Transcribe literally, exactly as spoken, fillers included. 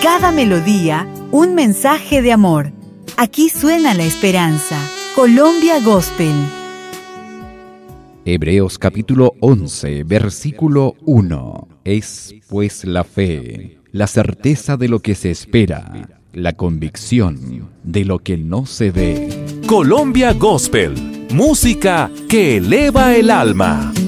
cada melodía, un mensaje de amor. Aquí suena la esperanza. Colombia Gospel. Hebreos capítulo once, versículo uno. Es pues la fe, la certeza de lo que se espera, la convicción de lo que no se ve. Colombia Gospel, música que eleva el alma.